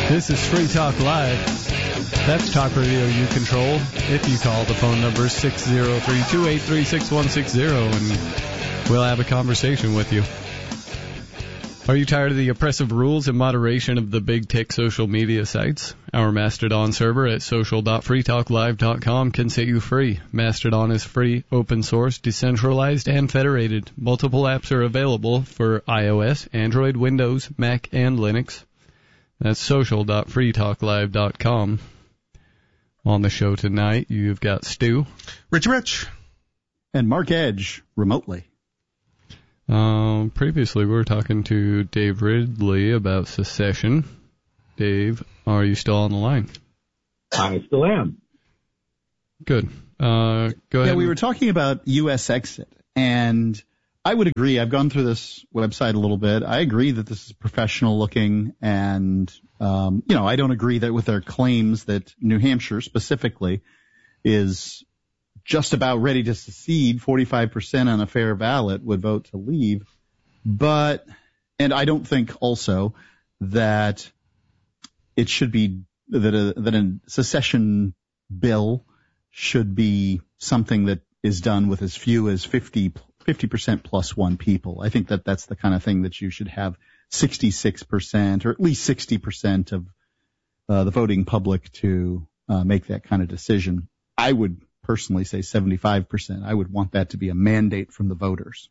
This is Free Talk Live. That's talk radio you control. If you call, the phone number is 603-283-6160, and we'll have a conversation with you. Are you tired of the oppressive rules and moderation of the big tech social media sites? Our Mastodon server at social.freetalklive.com can set you free. Mastodon is free, open source, decentralized, and federated. Multiple apps are available for iOS, Android, Windows, Mac, and Linux. That's social.freetalklive.com. On the show tonight, you've got Stu. Rich. And Mark Edge, remotely. Previously, we were talking to Dave Ridley about secession. Dave, are you still on the line? I still am. Good. Go ahead. Yeah, we were talking about U.S. exit, and I would agree. I've gone through this website a little bit. I agree that this is professional looking, and I don't agree that with their claims that New Hampshire specifically is just about ready to secede. 45% on a fair ballot would vote to leave. And I don't think also that it should be that a secession bill should be something that is done with as few as 50% plus one people. I think that that's the kind of thing that you should have 66% or at least 60% of the voting public to make that kind of decision. I would personally say 75%. I would want that to be a mandate from the voters.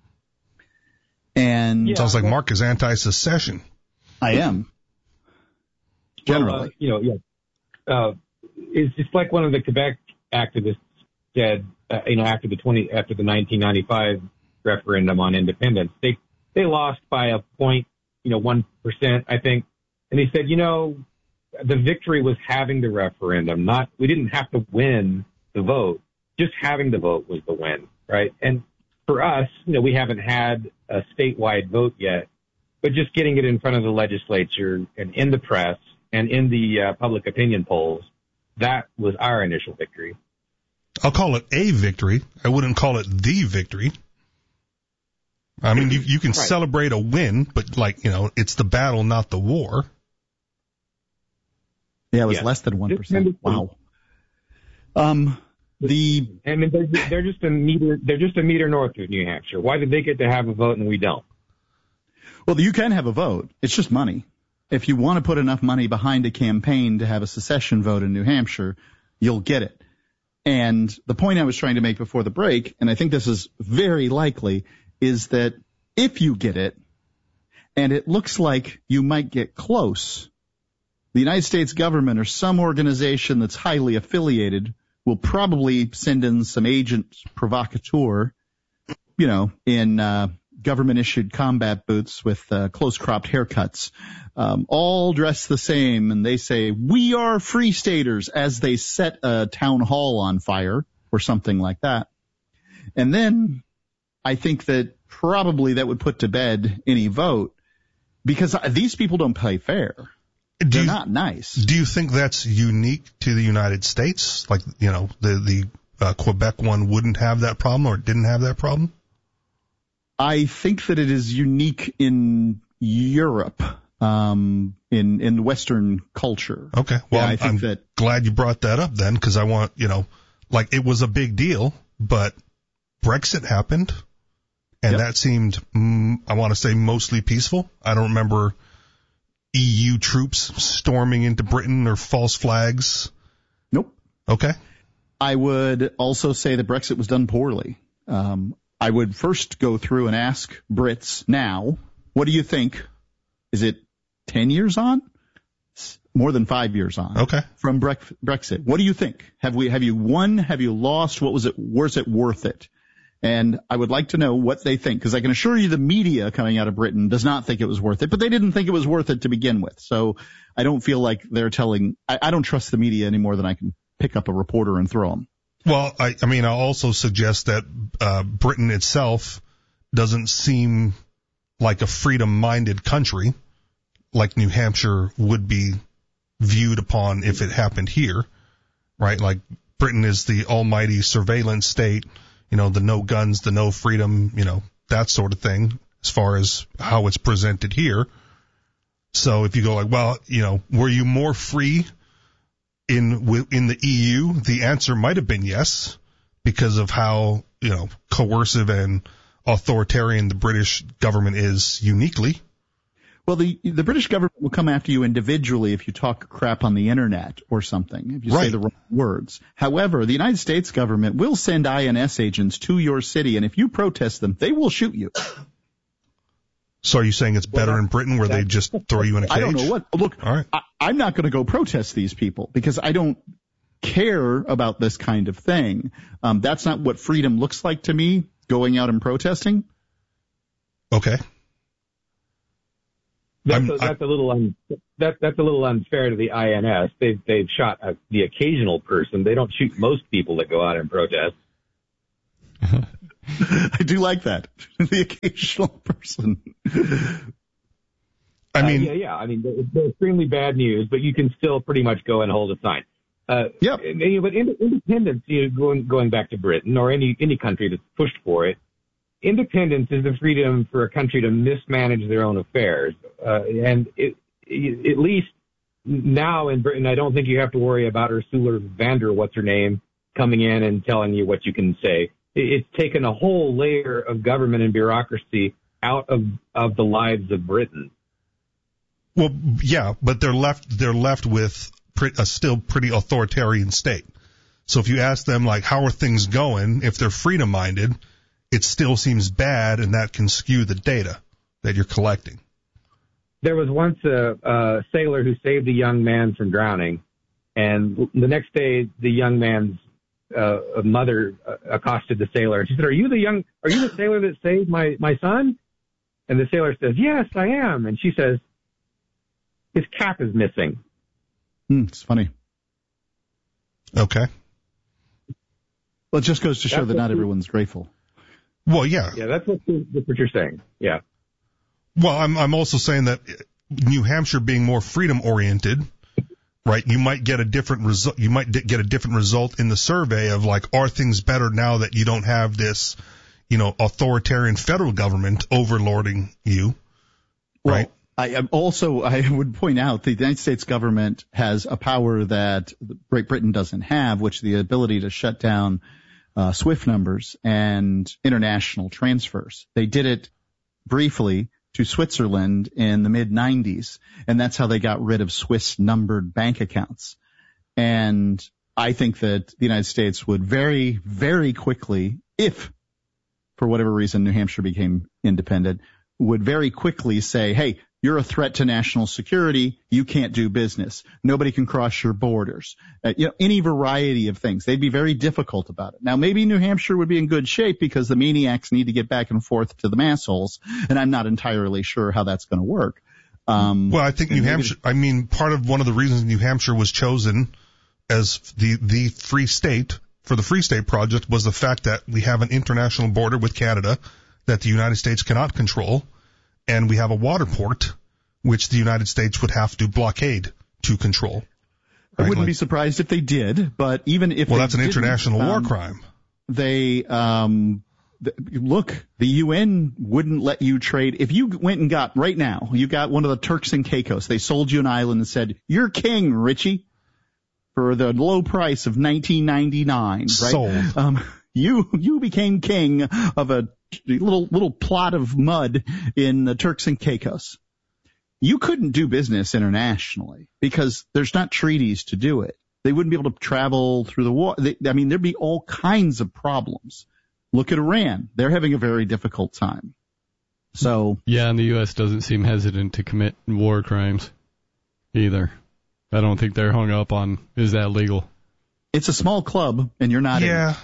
And sounds like Mark is anti-secession. I am. Generally. It's just like one of the Quebec activists said, after the 1995 referendum on independence, they lost by a 1%, I think. And he said, the victory was having the referendum, we didn't have to win the vote. Just having the vote was the win, right? And for us, we haven't had a statewide vote yet, but just getting it in front of the legislature and in the press and in the public opinion polls, that was our initial victory. I'll call it a victory. I wouldn't call it the victory. I mean, you can celebrate a win, but it's the battle, not the war. Yeah, it was less than 1%. Wow. They're just a meter north of New Hampshire. Why did they get to have a vote and we don't? Well, you can have a vote. It's just money. If you want to put enough money behind a campaign to have a secession vote in New Hampshire, you'll get it. And the point I was trying to make before the break, and I think this is very likely, is that if you get it, and it looks like you might get close, the United States government or some organization that's highly affiliated will probably send in some agent provocateur, in government-issued combat boots with close-cropped haircuts, all dressed the same, and they say, "We are free staters," as they set a town hall on fire or something like that. And then I think that probably that would put to bed any vote, because these people don't play fair. They're not nice. Do you think that's unique to the United States? Like, the Quebec one wouldn't have that problem, or didn't have that problem? I think that it is unique in Europe, in Western culture. Okay. Well, yeah, I'm glad you brought that up then, because I want, it was a big deal, but Brexit happened, and that seemed, I want to say, mostly peaceful. I don't remember EU troops storming into Britain or false flags. Nope. Okay. I would also say that Brexit was done poorly. I would first go through and ask Brits now, what do you think? Is it 10 years on? More than 5 years on. Okay. From Brexit. What do you think? Have you won? Have you lost? Was it worth it? And I would like to know what they think, because I can assure you the media coming out of Britain does not think it was worth it, but they didn't think it was worth it to begin with. So I don't feel like they're I don't trust the media any more than I can pick up a reporter and throw them. Well, I'll also suggest that Britain itself doesn't seem like a freedom-minded country, like New Hampshire would be viewed upon if it happened here, right? Like Britain is the almighty surveillance state, the no guns, the no freedom, that sort of thing, as far as how it's presented here. So if you go like, well, were you more free in the EU? The answer might have been yes, because of how, coercive and authoritarian the British government is uniquely. Well, the British government will come after you individually if you talk crap on the internet or something, if you say the wrong words. However, the United States government will send INS agents to your city, and if you protest them, they will shoot you. So are you saying it's better in Britain where they just throw you in a cage? I don't know what. Look, all right. I'm not going to go protest these people because I don't care about this kind of thing. That's not what freedom looks like to me, going out and protesting. Okay. That's a little unfair to the INS. They've shot the occasional person. They don't shoot most people that go out and protest. I do like that. The occasional person. I mean, they're extremely bad news, but you can still pretty much go and hold a sign. Yep. But independence, going back to Britain or any country that's pushed for it, independence is the freedom for a country to mismanage their own affairs. And at least now in Britain, I don't think you have to worry about Ursula von der what's-her-name coming in and telling you what you can say. It's taken a whole layer of government and bureaucracy out of the lives of Britain. Well, yeah, but they're left with a still pretty authoritarian state. So if you ask them, like, how are things going, if they're freedom-minded, it still seems bad, and that can skew the data that you're collecting. There was once a sailor who saved a young man from drowning, and the next day the young man's mother accosted the sailor, and she said, "Are you the sailor that saved my son?" And the sailor says, "Yes, I am." And she says, "His cap is missing." It's funny. Okay. Well, it just goes to show that not everyone's grateful. Well, yeah. Yeah, that's what you're saying. Yeah. Well, I'm also saying that New Hampshire being more freedom oriented, right? You might get a different result. You might get a different result in the survey of like, are things better now that you don't have this, authoritarian federal government overlording you, right? Well, I would point out the United States government has a power that Great Britain doesn't have, which is the ability to shut down SWIFT numbers and international transfers. They did it briefly to Switzerland in the mid-90s, and that's how they got rid of Swiss-numbered bank accounts. And I think that the United States would very, very quickly, if for whatever reason New Hampshire became independent, would very quickly say, hey, you're a threat to national security. You can't do business. Nobody can cross your borders. Any variety of things. They'd be very difficult about it. Now, maybe New Hampshire would be in good shape because the maniacs need to get back and forth to the massholes, and I'm not entirely sure how that's going to work. Well, I think New Hampshire, one of the reasons New Hampshire was chosen as the free state for the Free State Project was the fact that we have an international border with Canada that the United States cannot control. And we have a water port, which the United States would have to blockade to control. Right? I wouldn't be surprised if they did, but even if that's an international war crime. They look, the UN wouldn't let you trade. If you went and got right now, you got one of the Turks and Caicos. They sold you an island and said, "You're king, Richie," for the low price of $19.99. Right? Sold. You became king of a little plot of mud in the Turks and Caicos. You couldn't do business internationally because there's not treaties to do it. They wouldn't be able to travel through the water. There'd be all kinds of problems. Look at Iran. They're having a very difficult time. So yeah, and the U.S. doesn't seem hesitant to commit war crimes either. I don't think they're hung up on, is that legal? It's a small club, and you're not in it.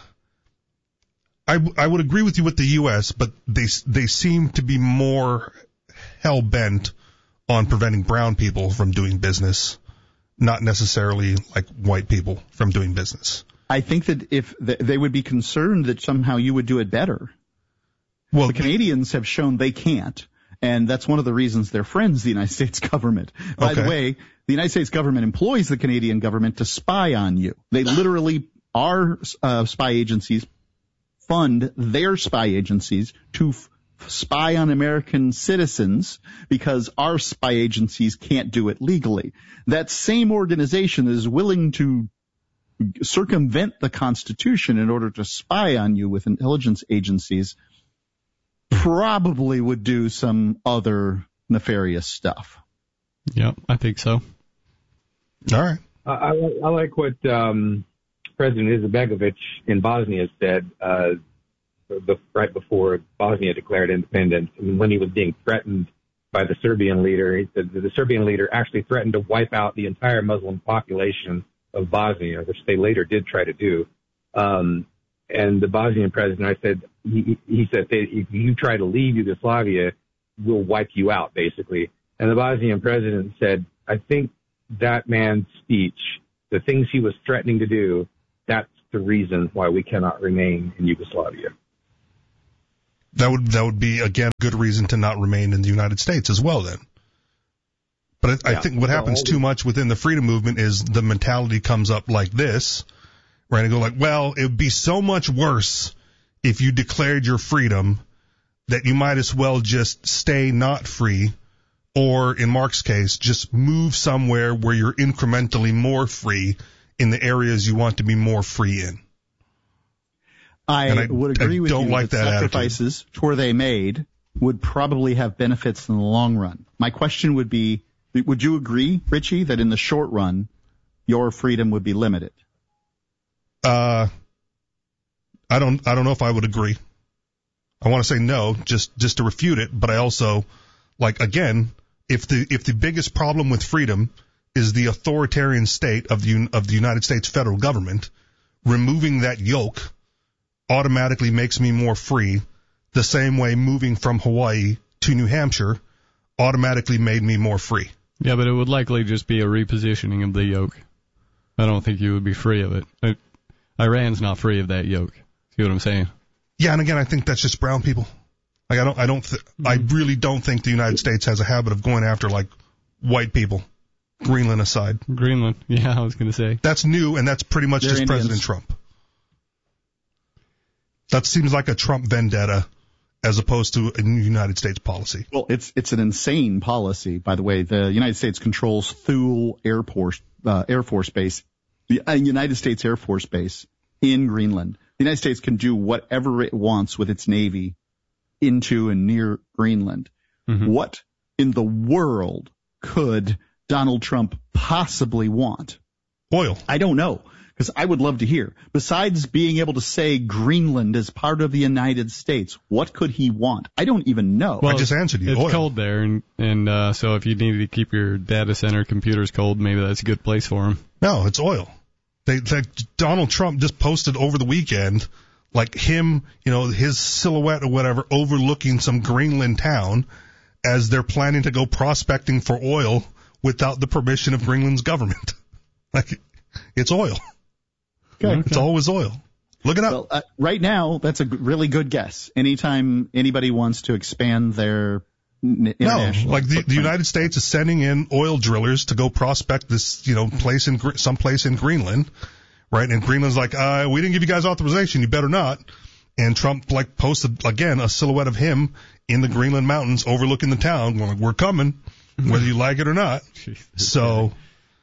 I would agree with you with the U.S., but they seem to be more hell-bent on preventing brown people from doing business, not necessarily like white people from doing business. I think that if they would be concerned that somehow you would do it better. Well, the Canadians have shown they can't, and that's one of the reasons they're friends, the United States government. By the way, the United States government employs the Canadian government to spy on you. They literally are spy agencies, fund their spy agencies to spy on American citizens because our spy agencies can't do it legally. That same organization is willing to circumvent the Constitution in order to spy on you with intelligence agencies, probably would do some other nefarious stuff. Yep, I think so. All right. I like what President Izetbegovic in Bosnia said right before Bosnia declared independence, and when he was being threatened by the Serbian leader. He said that the Serbian leader actually threatened to wipe out the entire Muslim population of Bosnia, which they later did try to do. And the Bosnian president, he said, if you try to leave Yugoslavia, we'll wipe you out, basically. And the Bosnian president said, I think that man's speech, the things he was threatening to do, that's the reason why we cannot remain in Yugoslavia. That would be, again, a good reason to not remain in the United States as well, then. But I think what happens too much within the freedom movement is the mentality comes up like this, right? And go like, well, it would be so much worse if you declared your freedom that you might as well just stay not free, or in Mark's case, just move somewhere where you're incrementally more free in the areas you want to be more free in. I would agree with you like that sacrifices were they made would probably have benefits in the long run. My question would be, would you agree, Richie, that in the short run, your freedom would be limited? I don't know if I would agree. I want to say no, just to refute it, but I also, again, if the biggest problem with freedom is the authoritarian state of the United States federal government, removing that yoke automatically makes me more free, the same way moving from Hawaii to New Hampshire automatically made me more free. Yeah, but it would likely just be a repositioning of the yoke. I don't think you would be free of it. Iran's not free of that yoke. See what I'm saying? Yeah, and again, I think that's just brown people. I really don't think the United States has a habit of going after white people, Greenland aside. Greenland, yeah, I was going to say. That's new, and that's pretty much just Indians. President Trump. That seems like a Trump vendetta as opposed to a United States policy. Well, it's an insane policy, by the way. The United States controls Thule Air Force Base, the United States Air Force Base in Greenland. The United States can do whatever it wants with its Navy into and near Greenland. Mm-hmm. What in the world could Donald Trump possibly want? Oil. I don't know, because I would love to hear. Besides being able to say Greenland is part of the United States, what could he want? I don't even know. Well, I just answered you. It's oil. Cold there, and so if you needed to keep your data center computers cold, maybe that's a good place for him. No, it's oil. Donald Trump just posted over the weekend, him, his silhouette or whatever, overlooking some Greenland town as they're planning to go prospecting for oil without the permission of Greenland's government. It's oil. Okay. It's always oil. Look it up. Well, right now, that's a really good guess. Anytime anybody wants to expand their international the United States is sending in oil drillers to go prospect this, someplace in Greenland, right? And Greenland's we didn't give you guys authorization. You better not. And Trump posted again a silhouette of him in the Greenland mountains overlooking the town, going we're coming, whether you like it or not. So,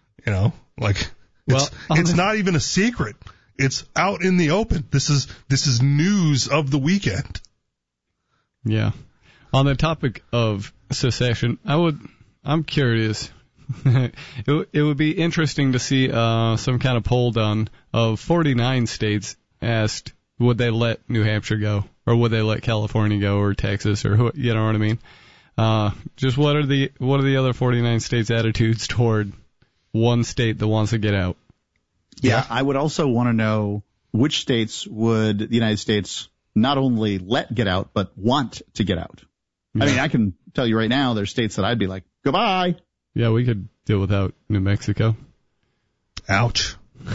it's not even a secret. It's out in the open. This is news of the weekend. Yeah. On the topic of secession, I'm curious. It would be interesting to see some kind of poll done of 49 states asked would they let New Hampshire go, or would they let California go, or Texas, or who, you know what I mean? Just what are the other 49 states' attitudes toward one state that wants to get out? Yeah, I would also want to know which states would the United States not only let get out, but want to get out. Yeah. I mean, I can tell you right now, there's states that I'd be like, goodbye. Yeah, we could deal without New Mexico. Ouch.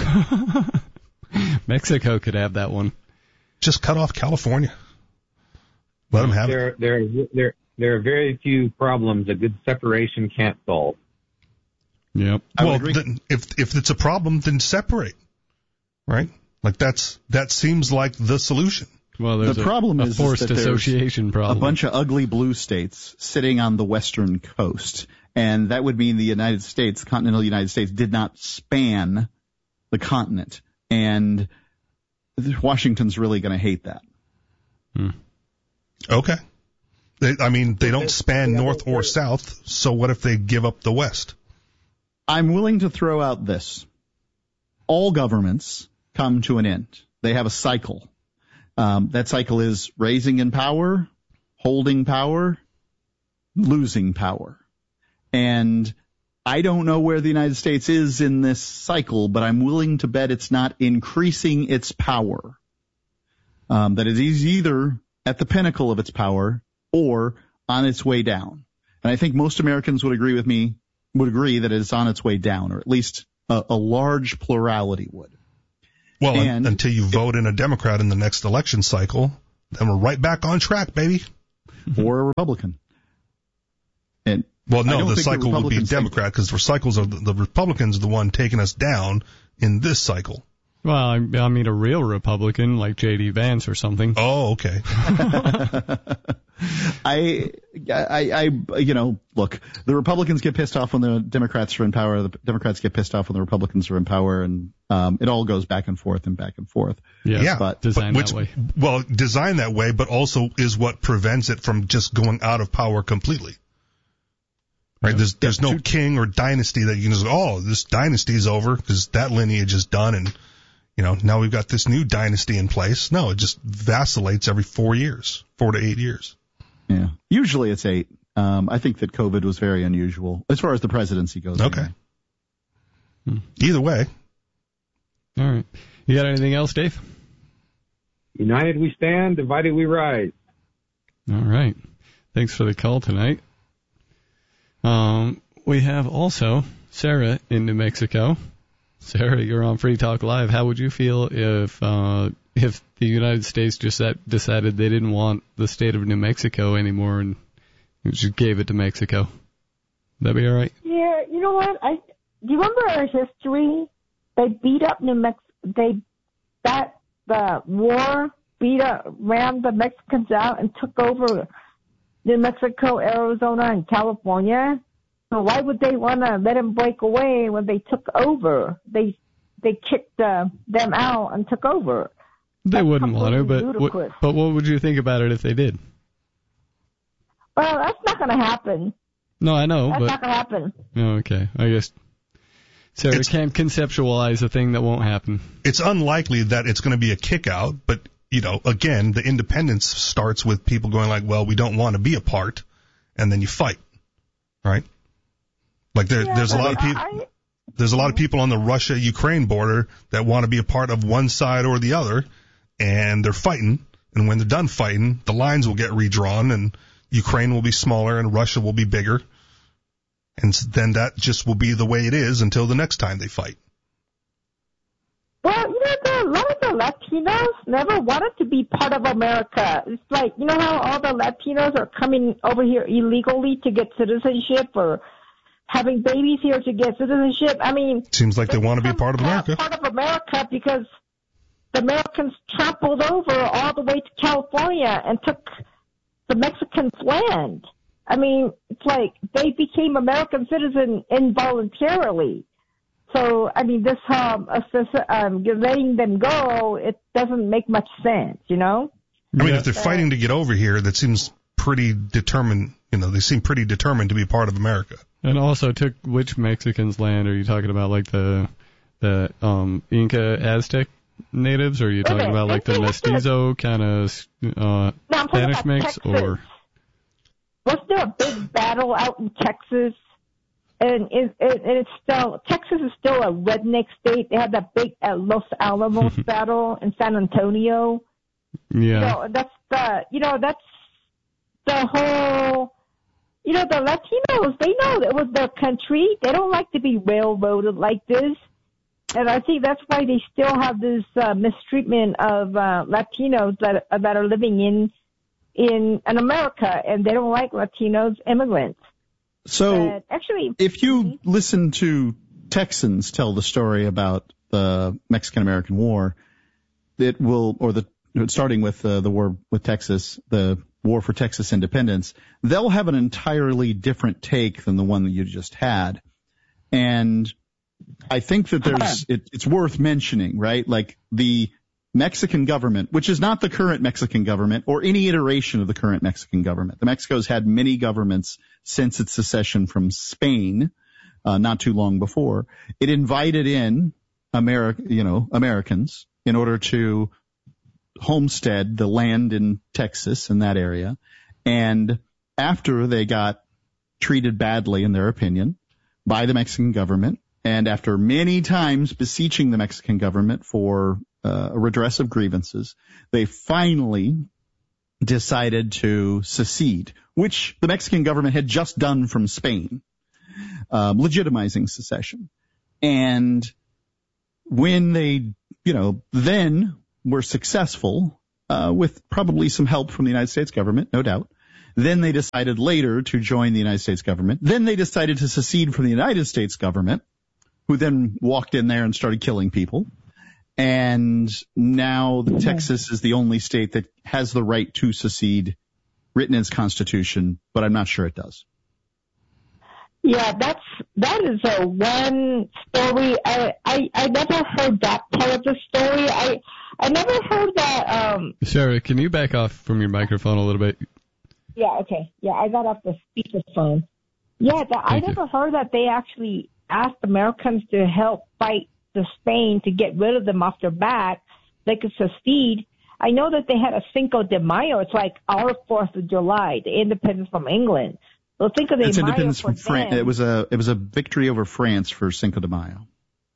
Mexico could have that one. Just cut off California. Let them have it. There are very few problems a good separation can't solve. Yep. Well, then, if it's a problem, then separate, right? That seems like the solution. Well, there's the problem a is forced that association problem. A bunch of ugly blue states sitting on the western coast, and that would mean the United States, continental United States, did not span the continent, and Washington's really going to hate that. Okay. They don't span north or south, so what if they give up the west? I'm willing to throw out this. All governments come to an end. They have a cycle. That cycle is raising in power, holding power, losing power. And I don't know where the United States is in this cycle, but I'm willing to bet it's not increasing its power. That it is either at the pinnacle of its power or on its way down. And I think most Americans would agree that it's on its way down, or at least a large plurality would. Well, until you vote in a Democrat in the next election cycle, then we're right back on track, baby. Or a Republican. And the cycle will be Democrat because the Republicans are the one taking us down in this cycle. Well, I mean a real Republican like J.D. Vance or something. Oh, okay. Look, the Republicans get pissed off when the Democrats are in power. The Democrats get pissed off when the Republicans are in power, and it all goes back and forth and back and forth. Yeah, but designed that way. Well, designed that way, but also is what prevents it from just going out of power completely. Right? There's no king or dynasty that you can just, this dynasty is over because that lineage is done, and now we've got this new dynasty in place. No, it just vacillates every 4 to 8 years. Yeah. Usually it's 8. I think that COVID was very unusual as far as the presidency goes. Okay. Anyway. Either way. All right. You got anything else, Dave? United we stand, divided we rise. All right. Thanks for the call tonight. We have also Sarah in New Mexico. Sarah, you're on Free Talk Live. How would you feel if the United States just decided they didn't want the state of New Mexico anymore and just gave it to Mexico? That'd be all right? Yeah, you know what? Do you remember our history? They beat up ran the Mexicans out and took over New Mexico, Arizona, and California. So why would they want to let them break away when they took over? They kicked them out and took over. They wouldn't want to, but what would you think about it if they did? Well, that's not going to happen. No, I know. That's not going to happen. Oh, okay. I guess Sarah can't conceptualize a thing that won't happen. It's unlikely that it's going to be a kick out, but, again, the independence starts with people going like, well, we don't want to be a part, and then you fight, right? Like there's a lot of people. There's a lot of people on the Russia-Ukraine border that want to be a part of one side or the other, and they're fighting. And when they're done fighting, the lines will get redrawn, and Ukraine will be smaller and Russia will be bigger. And then that just will be the way it is until the next time they fight. Well, a lot of the Latinos never wanted to be part of America. It's like, how all the Latinos are coming over here illegally to get citizenship or having babies here to get citizenship. I mean, seems like they want to be a part of America. Part of America because the Americans trampled over all the way to California and took the Mexicans' land. I mean, it's like they became American citizens involuntarily. So, I mean, this letting them go, it doesn't make much sense, I mean, if they're fighting to get over here, that seems pretty determined. They seem pretty determined to be part of America. And also took which Mexicans' land? Are you talking about like the Inca Aztec natives, or are you talking about like the mestizo kind of Spanish mix? Or wasn't there a big battle out in Texas? And it's still, Texas is still a redneck state. They had that big Los Alamos battle in San Antonio. Yeah. That's the whole. The Latinos, they know it was their country. They don't like to be railroaded like this. And I think that's why they still have this mistreatment of Latinos that are living in America, and they don't like Latinos immigrants. So actually, if you listen to Texans tell the story about the Mexican-American War, or the starting with the war with Texas, the war for Texas independence, they'll have an entirely different take than the one that you just had. And I think that it's worth mentioning, right? Like the Mexican government, which is not the current Mexican government or any iteration of the current Mexican government. The Mexico's had many governments since its secession from Spain, not too long before. It invited in Americans in order to homestead the land in Texas in that area. And after they got treated badly, in their opinion, by the Mexican government, and after many times beseeching the Mexican government for a redress of grievances, they finally decided to secede, which the Mexican government had just done from Spain, legitimizing secession. And when they, then were successful, with probably some help from the United States government, no doubt, then they decided later to join the United States government. Then they decided to secede from the United States government, who then walked in there and started killing people. And now Texas is the only state that has the right to secede, written in its constitution, but I'm not sure it does. Yeah, that is a one story. I never heard that part of the story. I never heard that. Sarah, can you back off from your microphone a little bit? Yeah, okay. Yeah, I got off the speakerphone. Yeah, I never heard that they actually asked Americans to help fight the Spain to get rid of them off their back. They could secede. I know that they had a Cinco de Mayo. It's like our 4th of July, the independence from England. Well, Cinco de Mayo independence for from France. It was a victory over France for Cinco de Mayo.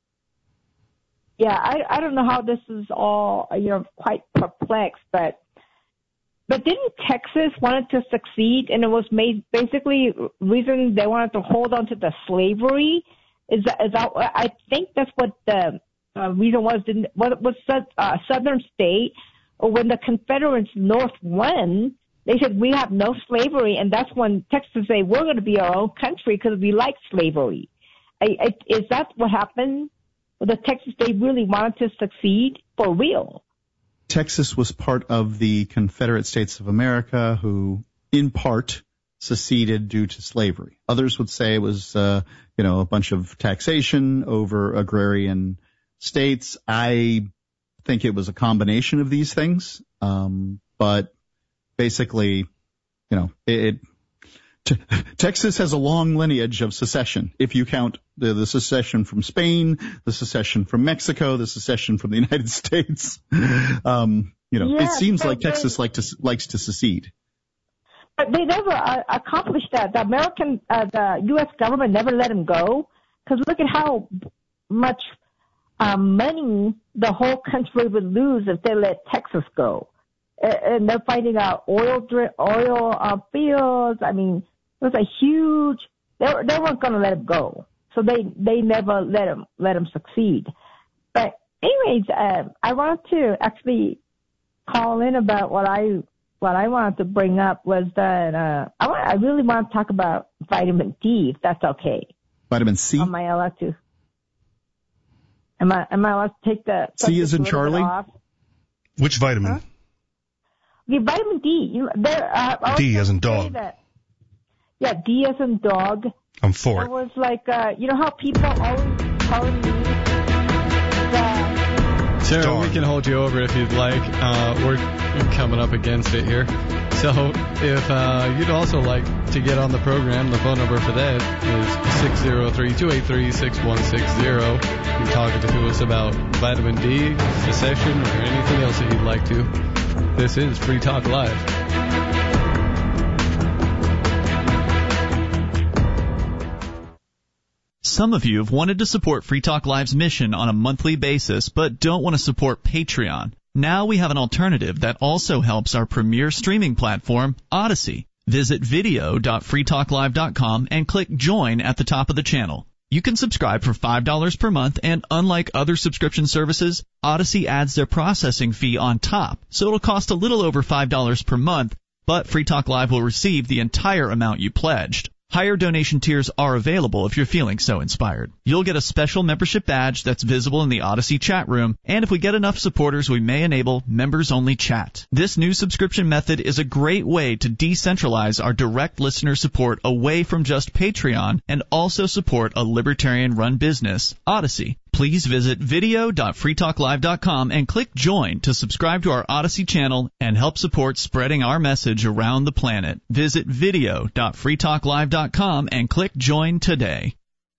Yeah, I don't know how this is all, quite perplexed, but didn't Texas wanted to succeed, and it was made basically reason they wanted to hold on to the slavery? Is that I think that's what the reason was. What was Southern state, or when the Confederates North won, they said we have no slavery, and that's when Texas said we're going to be our own country because we like slavery. Is that what happened? The Texas, they really wanted to succeed for real. Texas was part of the Confederate States of America, who, in part, seceded due to slavery. Others would say it was, a bunch of taxation over agrarian states. I think it was a combination of these things. But basically, Texas has a long lineage of secession. If you count the secession from Spain, the secession from Mexico, the secession from the United States, it seems like Texas likes to secede. But they never accomplished that. The U.S. government never let them go. Because look at how much money the whole country would lose if they let Texas go. And they're finding out oil fields. I mean, it was a huge. They weren't going to let him go, so they never let him succeed. But anyways, I wanted to actually call in about what I wanted to bring up was that I really want to talk about vitamin D, if that's okay. Vitamin C. Am I allowed to? Am I allowed to take the C as in Charlie? Off? Which vitamin? Huh? The vitamin D. D as in dog. Yeah, D as in dog. I'm for it. It was like, how people always telling me that. Sarah, dog. We can hold you over if you'd like. We're coming up against it here. So if you'd also like to get on the program, the phone number for that is 603-283-6160. You can talk to us about vitamin D, secession, or anything else that you'd like to. This is Free Talk Live. Some of you have wanted to support Free Talk Live's mission on a monthly basis, but don't want to support Patreon. Now we have an alternative that also helps our premier streaming platform, Odyssey. Visit video.freetalklive.com and click Join at the top of the channel. You can subscribe for $5 per month, and unlike other subscription services, Odyssey adds their processing fee on top, so it'll cost a little over $5 per month, but Free Talk Live will receive the entire amount you pledged. Higher donation tiers are available if you're feeling so inspired. You'll get a special membership badge that's visible in the Odyssey chat room, and if we get enough supporters, we may enable members-only chat. This new subscription method is a great way to decentralize our direct listener support away from just Patreon and also support a libertarian-run business, Odyssey. Please visit video.freetalklive.com and click Join to subscribe to our Odyssey channel and help support spreading our message around the planet. Visit video.freetalklive.com and click Join today.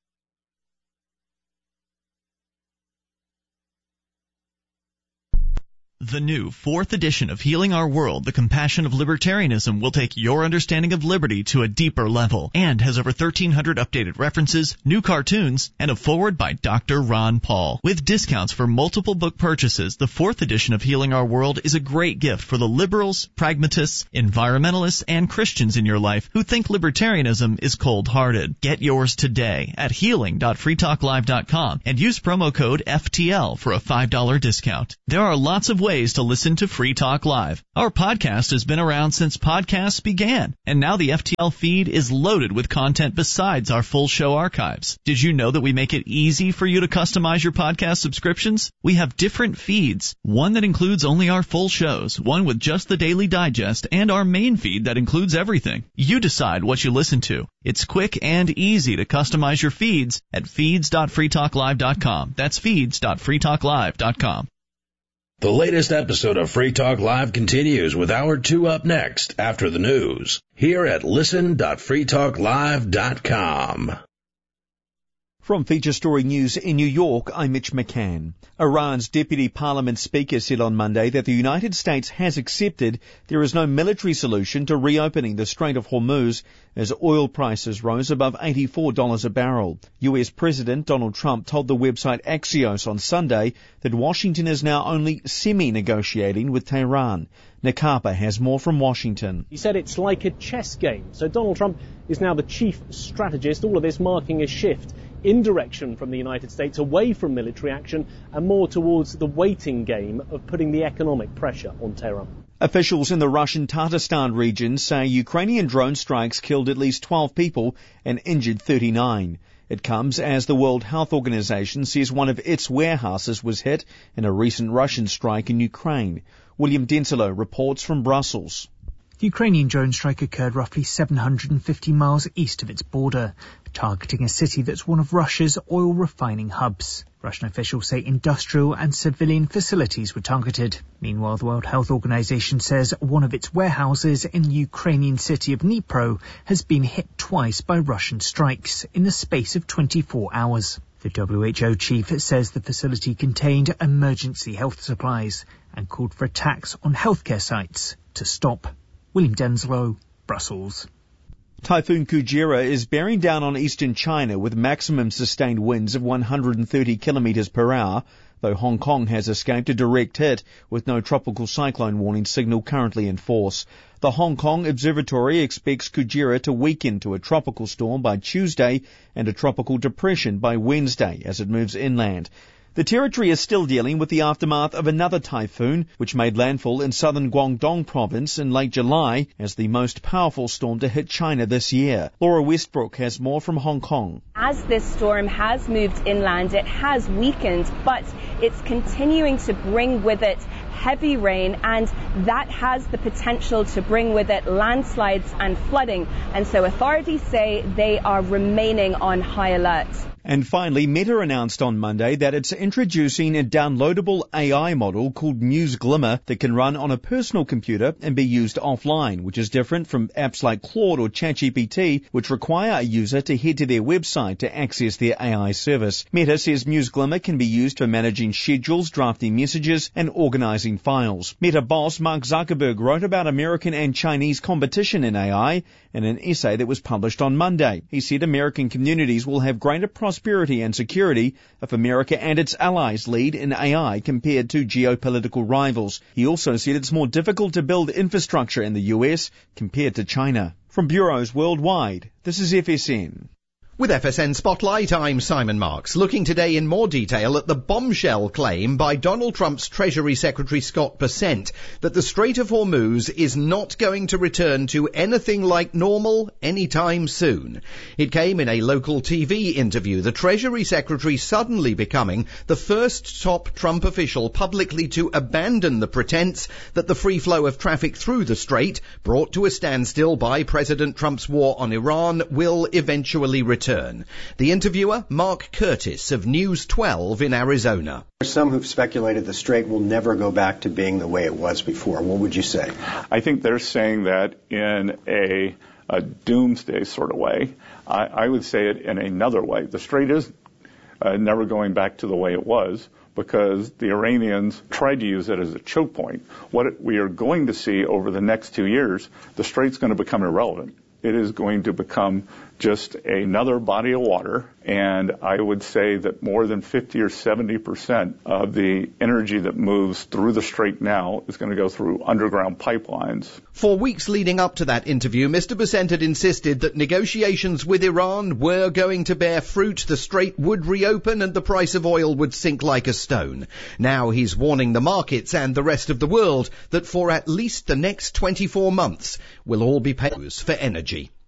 The new 4th edition of Healing Our World, The Compassion of Libertarianism, will take your understanding of liberty to a deeper level and has over 1,300 updated references, new cartoons, and a foreword by Dr. Ron Paul. With discounts for multiple book purchases, the 4th edition of Healing Our World is a great gift for the liberals, pragmatists, environmentalists, and Christians in your life who think libertarianism is cold-hearted. Get yours today at healing.freetalklive.com and use promo code FTL for a $5 discount. There are lots of ways to listen to Free Talk Live. Our podcast has been around since podcasts began, and now the FTL feed is loaded with content besides our full show archives. Did you know that we make it easy for you to customize your podcast subscriptions? We have different feeds, one that includes only our full shows, one with just the Daily Digest, and our main feed that includes everything. You decide what you listen to. It's quick and easy to customize your feeds at feeds.freetalklive.com. That's feeds.freetalklive.com. The latest episode of Free Talk Live continues with Hour 2 up next after the news here at listen.freetalklive.com. From Feature Story News in New York, I'm Mitch McCann. Iran's Deputy Parliament Speaker said on Monday that the United States has accepted there is no military solution to reopening the Strait of Hormuz as oil prices rose above $84 a barrel. US President Donald Trump told the website Axios on Sunday that Washington is now only semi-negotiating with Tehran. Nick Harper has more from Washington. He said it's like a chess game. So Donald Trump is now the chief strategist, all of this marking a shift in direction from the United States away from military action and more towards the waiting game of putting the economic pressure on Tehran. Officials in the Russian Tatarstan region say Ukrainian drone strikes killed at least 12 people and injured 39. It comes as the World Health Organization says one of its warehouses was hit in a recent Russian strike in Ukraine. William Denslow reports from Brussels. The Ukrainian drone strike occurred roughly 750 miles east of its border, targeting a city that's one of Russia's oil refining hubs. Russian officials say industrial and civilian facilities were targeted. Meanwhile, the World Health Organization says one of its warehouses in the Ukrainian city of Dnipro has been hit twice by Russian strikes in the space of 24 hours. The WHO chief says the facility contained emergency health supplies and called for attacks on healthcare sites to stop. William Denslow, Brussels. Typhoon Kujira is bearing down on eastern China with maximum sustained winds of 130 kilometers per hour, though Hong Kong has escaped a direct hit with no tropical cyclone warning signal currently in force. The Hong Kong Observatory expects Kujira to weaken to a tropical storm by Tuesday and a tropical depression by Wednesday as it moves inland. The territory is still dealing with the aftermath of another typhoon, which made landfall in southern Guangdong province in late July as the most powerful storm to hit China this year. Laura Westbrook has more from Hong Kong. As this storm has moved inland, it has weakened, but it's continuing to bring with it heavy rain, and that has the potential to bring with it landslides and flooding. And so authorities say they are remaining on high alert. And finally, Meta announced on Monday that it's introducing a downloadable AI model called Muse Glimmer that can run on a personal computer and be used offline, which is different from apps like Claude or ChatGPT, which require a user to head to their website to access their AI service. Meta says Muse Glimmer can be used for managing schedules, drafting messages, and organizing files. Meta boss Mark Zuckerberg wrote about American and Chinese competition in AI in an essay that was published on Monday. He said American communities will have greater prosperity and security if America and its allies lead in AI compared to geopolitical rivals. He also said it's more difficult to build infrastructure in the US compared to China. From bureaus worldwide, this is FSN. With FSN Spotlight, I'm Simon Marks, looking today in more detail at the bombshell claim by Donald Trump's Treasury Secretary Scott Bessent that the Strait of Hormuz is not going to return to anything like normal anytime soon. It came in a local TV interview, the Treasury Secretary suddenly becoming the first top Trump official publicly to abandon the pretense that the free flow of traffic through the strait, brought to a standstill by President Trump's war on Iran, will eventually return. The interviewer, Mark Curtis of News 12 in Arizona. There's some who've speculated the strait will never go back to being the way it was before. What would you say? I think they're saying that in a doomsday sort of way. I would say it in another way. The strait is never going back to the way it was, because the Iranians tried to use it as a choke point. What we are going to see over the next 2 years, the strait's going to become irrelevant. It is going to become just another body of water, and I would say that more than 50 or 70% of the energy that moves through the strait now is going to go through underground pipelines. For weeks leading up to that interview, Mr. Bessent had insisted that negotiations with Iran were going to bear fruit, the strait would reopen, and the price of oil would sink like a stone. Now he's warning the markets and the rest of the world that for at least the next 24 months, we'll all be paying for energy.